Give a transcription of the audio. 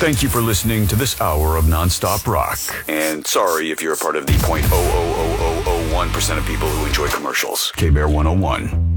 Thank you for listening to this hour of nonstop rock. And sorry if you're a part of the 0.00001% of people who enjoy commercials. K-Bear 101.